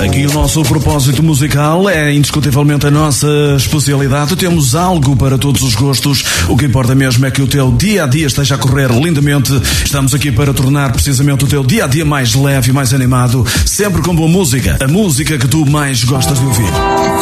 Aqui o nosso propósito musical é indiscutivelmente a nossa especialidade. Temos algo para todos os gostos. O que importa mesmo é que o teu dia-a-dia esteja a correr lindamente. Estamos aqui para tornar precisamente o teu dia-a-dia mais leve e mais animado, sempre com boa música. A música que tu mais gostas de ouvir.